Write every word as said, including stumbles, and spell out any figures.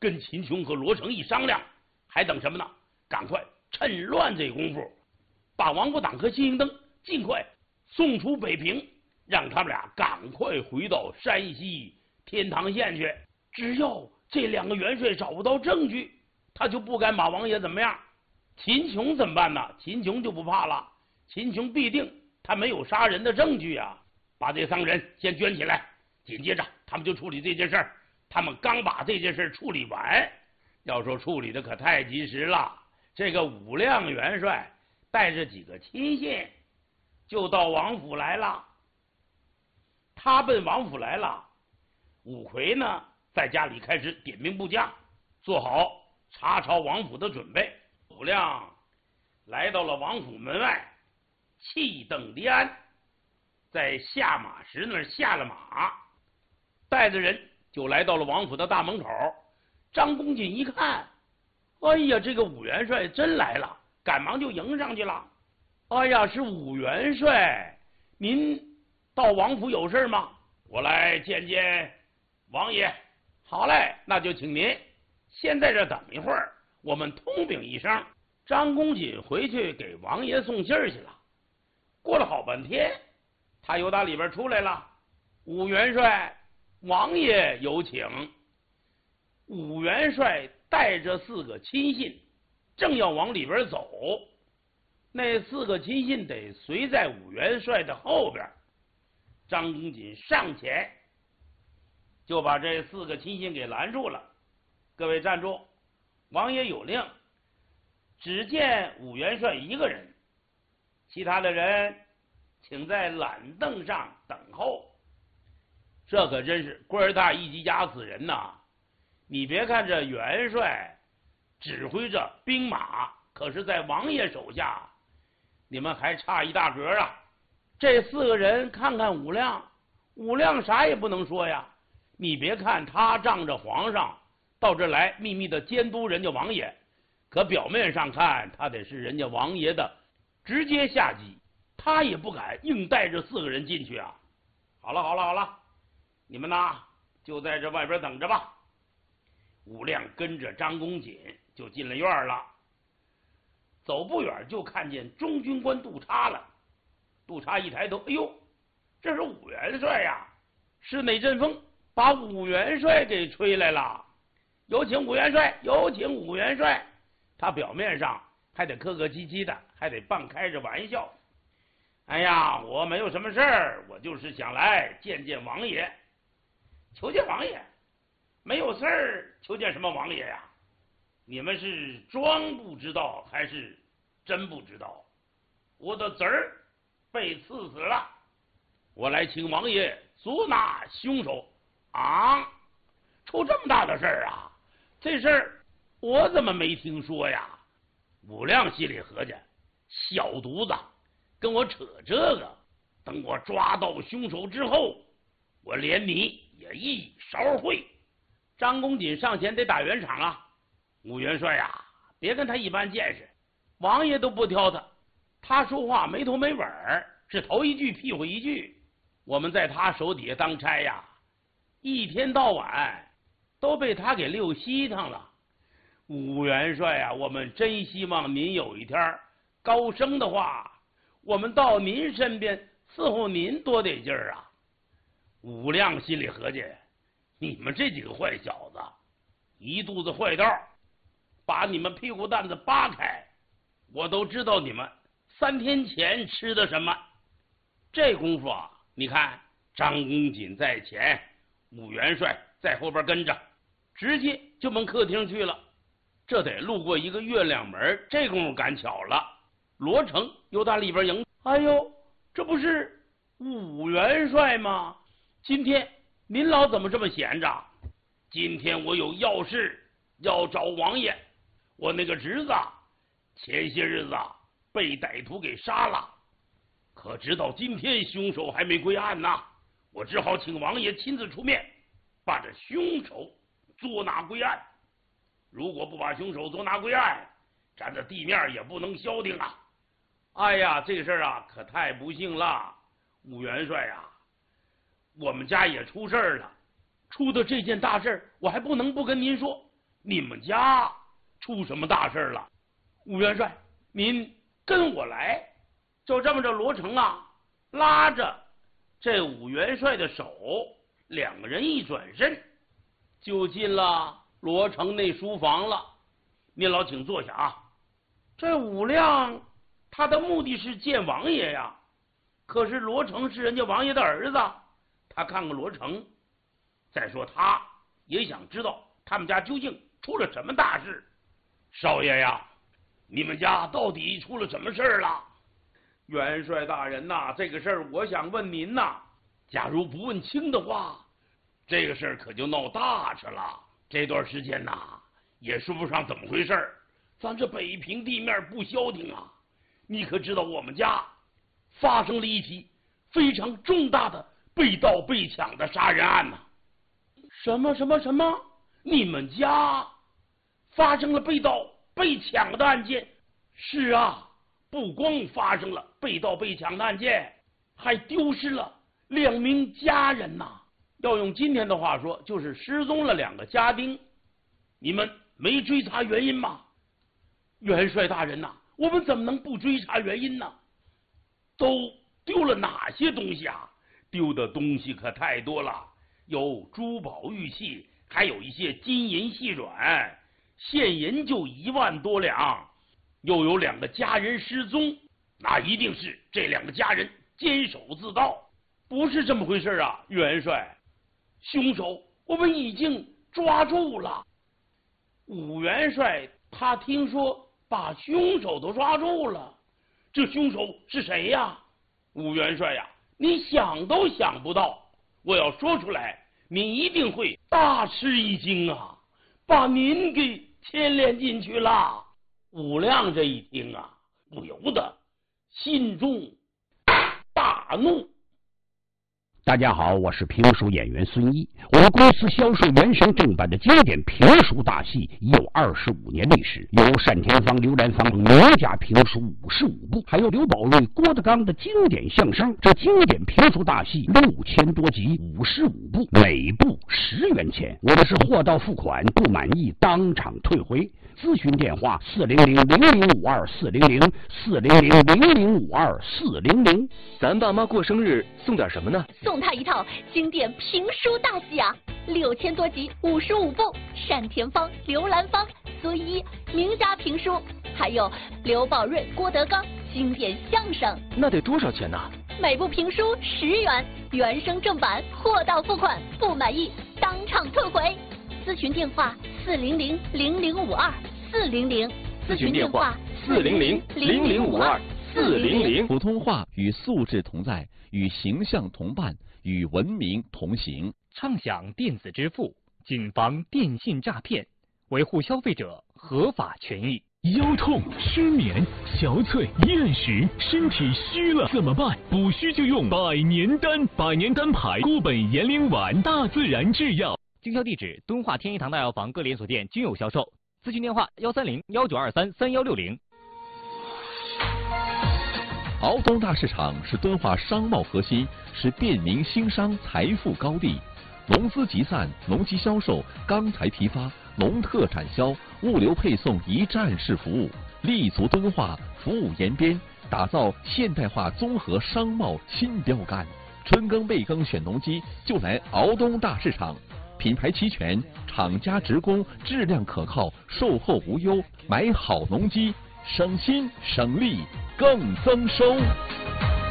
跟秦琼和罗成一商量，还等什么呢？赶快趁乱这功夫，把王不挡和辛迎登尽快送出北平，让他们俩赶快回到山西天堂县去。只要这两个元帅找不到证据，他就不敢把王爷怎么样。秦琼怎么办呢？秦琼就不怕了，秦琼必定他没有杀人的证据啊！把这三个人先圈起来，紧接着他们就处理这件事儿。他们刚把这件事处理完，要说处理的可太及时了。这个武亮元帅带着几个亲信就到王府来了。他奔王府来了，武魁呢在家里开始点兵布将，做好查抄王府的准备。武亮来到了王府门外，气瞪离鞍，在下马时那儿下了马，带着人就来到了王府的大门口。张公瑾一看，哎呀，这个武元帅真来了，赶忙就迎上去了。哎呀，是武元帅，您到王府有事吗？我来见见王爷。好嘞，那就请您先在这等一会儿，我们通禀一声。张公瑾回去给王爷送信去了。过了好半天，他又打里边出来了。武元帅，王爷有请。武元帅带着四个亲信正要往里边走，那四个亲信得随在武元帅的后边。张公瑾上前就把这四个亲信给拦住了。各位站住，王爷有令，只见武元帅一个人，其他的人请在懒凳上等候。这可真是官儿大一级压死人呐！你别看这元帅指挥着兵马，可是在王爷手下你们还差一大格啊。这四个人看看武亮，武亮啥也不能说呀。你别看他仗着皇上到这来秘密的监督人家王爷，可表面上看他得是人家王爷的直接下级，他也不敢硬带着四个人进去啊。好了好了好了，你们呢就在这外边等着吧。武亮跟着张公瑾就进了院了，走不远就看见中军官杜叉了。杜叉一抬头，哎呦，这是武元帅呀！是哪阵风把武元帅给吹来了？有请武元帅，有请武元帅。他表面上还得客客气气的，还得半开着玩笑。哎呀，我没有什么事儿，我就是想来见见王爷。求见王爷？没有事儿，求见什么王爷呀？你们是装不知道还是真不知道？我的侄儿被刺死了，我来请王爷捉拿凶手。啊，出这么大的事儿啊！这事儿我怎么没听说呀？武亮心里合计，小犊子跟我扯这个，等我抓到凶手之后，我连你也一勺烩。张公瑾上前得打圆场啊！武元帅呀、啊，别跟他一般见识，王爷都不挑他，他说话没头没尾儿，是头一句屁股一句。我们在他手底下当差呀，一天到晚都被他给溜稀汤了。武元帅啊，我们真希望您有一天高升的话，我们到您身边伺候您多得劲儿啊！武亮心里合计，你们这几个坏小子，一肚子坏道，把你们屁股蛋子扒开，我都知道你们三天前吃的什么。这功夫啊，你看张公瑾在前，武元帅在后边跟着，直接就奔客厅去了。这得路过一个月亮门，这功夫赶巧了，罗成又到里边迎。哎呦，这不是武元帅吗？今天您老怎么这么闲着？今天我有要事要找王爷，我那个侄子前些日子被歹徒给杀了，可直到今天凶手还没归案呢，我只好请王爷亲自出面，把这凶手捉拿归案。如果不把凶手捉拿归案，咱这地面也不能消停啊！哎呀，这个事儿啊，可太不幸了，武元帅啊，我们家也出事儿了。出的这件大事，我还不能不跟您说。 你们家出什么大事了？武元帅，您跟我来。就这么着，罗成啊，拉着这武元帅的手，两个人一转身，就进了罗成那书房了。您老请坐下啊。这武亮他的目的是见王爷呀，可是罗成是人家王爷的儿子，他看看罗成，再说他也想知道他们家究竟出了什么大事。少爷呀，你们家到底出了什么事了？元帅大人呐、啊，这个事儿我想问您呐、啊，假如不问清的话，这个事儿可就闹大事了。这段时间呐、啊，也说不上怎么回事，咱这北平地面不消停啊。你可知道我们家发生了一起非常重大的被盗被抢的杀人案呐、啊？什么什么什么？你们家发生了被盗被抢的案件？是啊，不光发生了被盗被抢的案件，还丢失了两名家人呐、啊。要用今天的话说，就是失踪了两个家丁。你们没追查原因吗？元帅大人呐、啊，我们怎么能不追查原因呢？都丢了哪些东西啊？丢的东西可太多了，有珠宝玉器，还有一些金银细软，现银就一万多两。又有两个家人失踪，那一定是这两个家人监守自盗，不是这么回事啊，元帅。凶手我们已经抓住了。武元帅他听说把凶手都抓住了，这凶手是谁呀？武元帅呀，你想都想不到，我要说出来，你一定会大吃一惊啊，把您给牵连进去了。武亮这一听啊，不由得心中大怒。 大家好，我是评书演员孙一。我们公司销售原声正版的经典评书大戏已有二十五年历史，有单田芳、刘兰芳名家评书五十五部，还有刘宝瑞、郭德纲的经典相声。这经典评书大戏六千多集，五十五部，每部十元钱。我们是货到付款，不满意当场退回。咨询电话：四零零零零五二四零零四零零零零五二四零零。 咱爸妈过生日送点什么呢？ 送他一套经典评书大戏啊，六千多集，五十五部，单田芳、刘兰芳、孙一名家评书，还有刘宝瑞、郭德纲经典相声。 那得多少钱呢？ 每部评书十元，原声正版，货到付款，不满意当场退回。咨询电话：四零零零零五二四零零。 咨询电话：四零零零零五二四零零。 普通话与素质同在，与形象同伴，与文明同行。 畅享电子支付，谨防电信诈骗，维护消费者合法权益。 腰痛、失眠、小腿、厌食，身体虚了怎么办？补虚就用百年丹，百年丹牌固本延龄丸，大自然制药。 经销地址：敦化天一堂大药房各连锁店均有销售。咨询电话：幺三零幺九二三三幺六零。 敖东大市场是敦化商贸核心，是便民兴商财富高地。农资集散、农机销售、钢材批发、农特产销、物流配送一站式服务，立足敦化，服务延边，打造现代化综合商贸新标杆。春耕备耕选农机，就来敖东大市场。品牌齐全，厂家直供，质量可靠，售后无忧，买好农机，省心省力更增收。